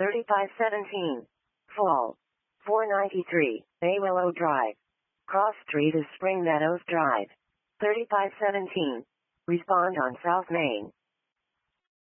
3517. Fall. 493, A Willow Drive. Cross Street is Spring Meadows Drive. 3517. Respond on South Main.